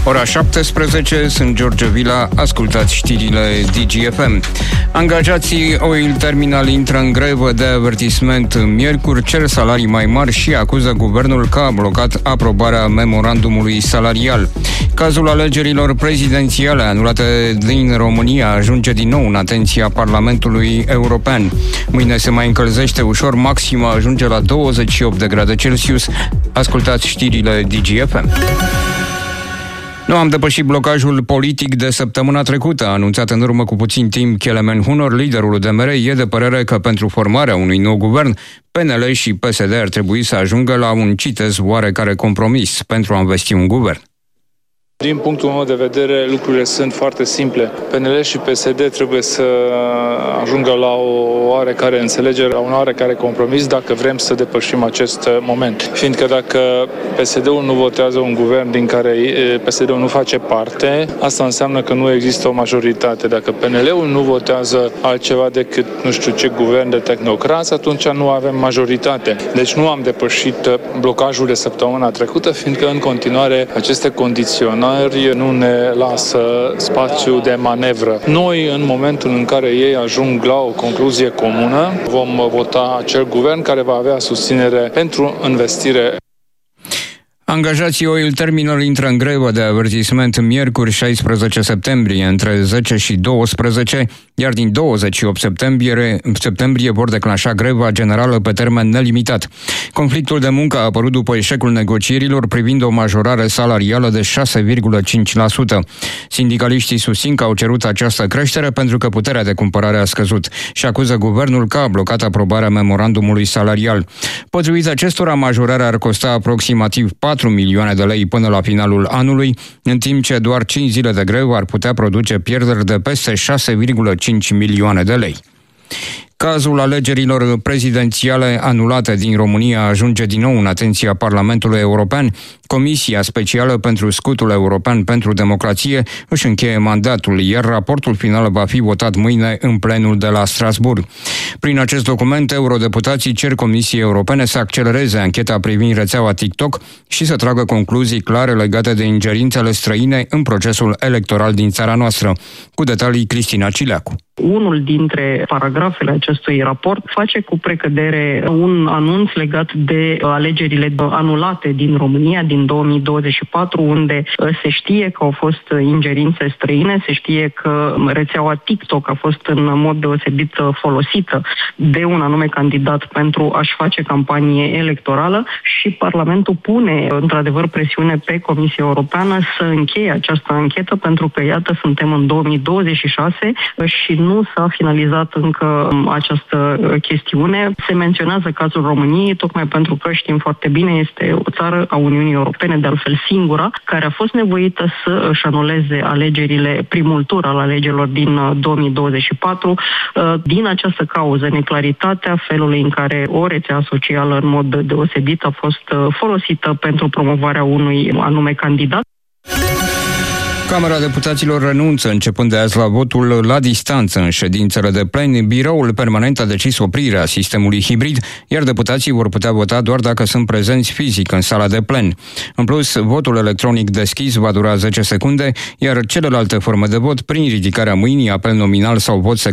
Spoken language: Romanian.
Ora 17, sunt George Vila, ascultați știrile DGFM. Angajații Oil Terminal intră în grevă de avertisment miercuri, cer salarii mai mari și acuză guvernul că a blocat aprobarea memorandumului salarial. Cazul alegerilor prezidențiale anulate din România ajunge din nou în atenția Parlamentului European. Mâine se mai încălzește ușor, maxima ajunge la 28 de grade Celsius. Ascultați știrile DGFM. Nu am depășit blocajul politic de săptămâna trecută, a anunțat în urmă cu puțin timp Kelemen Hunor. Liderul UDMR e de părere că pentru formarea unui nou guvern, PNL și PSD ar trebui să ajungă la un, citez, oarecare compromis pentru a învesti un guvern. Din punctul meu de vedere, lucrurile sunt foarte simple. PNL și PSD trebuie să ajungă la o oarecare înțelegere, la un oarecare compromis dacă vrem să depășim acest moment. Fiindcă dacă PSD-ul nu votează un guvern din care PSD-ul nu face parte, asta înseamnă că nu există o majoritate. Dacă PNL-ul nu votează altceva decât nu știu ce guvern de tehnocrați, atunci nu avem majoritate. Deci nu am depășit blocajul de săptămâna trecută, fiindcă în continuare aceste condiționări nu ne lasă spațiu de manevră. Noi, în momentul în care ei ajung la o concluzie comună, vom vota acel guvern care va avea susținere pentru investire. Angajații Oil Terminal intră în grevă de avertisment miercuri 16 septembrie între 10 și 12, iar din 28 septembrie vor declanșa greva generală pe termen nelimitat. Conflictul de muncă a apărut după eșecul negocierilor privind o majorare salarială de 6,5%. Sindicaliștii susțin că au cerut această creștere pentru că puterea de cumpărare a scăzut și acuză guvernul că a blocat aprobarea memorandumului salarial. Potrivit acestora, majorarea ar costa aproximativ 4 milioane de lei până la finalul anului, în timp ce doar 5 zile de grevă ar putea produce pierderi de peste 6,5 milioane de lei. Cazul alegerilor prezidențiale anulate din România ajunge din nou în atenția Parlamentului European. Comisia Specială pentru Scutul European pentru Democrație își încheie mandatul, iar raportul final va fi votat mâine în plenul de la Strasbourg. Prin acest document, eurodeputații cer Comisiei Europene să accelereze ancheta privind rețeaua TikTok și să tragă concluzii clare legate de ingerințele străine în procesul electoral din țara noastră. Cu detalii, Cristina Cileacu. Unul dintre paragrafele acestui raport face cu precădere un anunț legat de alegerile anulate din România din 2024, unde se știe că au fost ingerințe străine, se știe că rețeaua TikTok a fost în mod deosebit folosită de un anume candidat pentru a-și face campanie electorală și Parlamentul pune într-adevăr presiune pe Comisia Europeană să încheie această anchetă, pentru că iată suntem în 2026 și nu s-a finalizat încă această chestiune. Se menționează cazul României, tocmai pentru că știm foarte bine, este o țară a Uniunii Europene, de altfel singura, care a fost nevoită să își anuleze alegerile, primul tur al alegerilor din 2024, din această cauză, neclaritatea felului în care o rețea socială în mod deosebit a fost folosită pentru promovarea unui anume candidat. Camera Deputaților renunță începând de azi la votul la distanță în ședințele de plen. Biroul permanent a decis oprirea sistemului hibrid, iar deputații vor putea vota doar dacă sunt prezenți fizic în sala de plen. În plus, votul electronic deschis va dura 10 secunde, iar celelalte forme de vot, prin ridicarea mâinii, apel nominal sau vot secret,